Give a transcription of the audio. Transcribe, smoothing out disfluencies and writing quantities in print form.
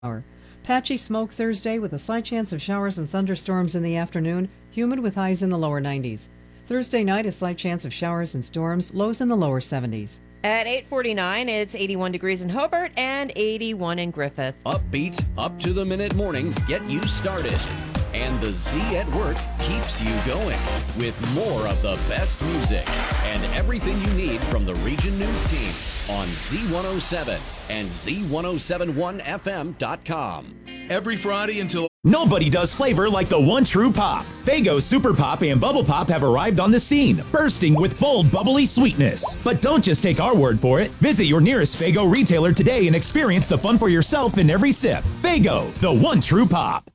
hour. Patchy smoke Thursday with a slight chance of showers and thunderstorms in the afternoon, humid with highs in the lower 90s. Thursday night, a slight chance of showers and storms, lows in the lower 70s. At 8:49, it's 81 degrees in Hobart and 81 in Griffith. Upbeat, up-to-the-minute mornings get you started. And the Z at Work keeps you going with more of the best music and everything you need from the Region News team on Z107 and Z1071FM.com. Every Friday until... Nobody does flavor like the one true pop. Faygo Super Pop and Bubble Pop have arrived on the scene, bursting with bold, bubbly sweetness. But don't just take our word for it. Visit your nearest Faygo retailer today and experience the fun for yourself in every sip. Faygo, the one true pop.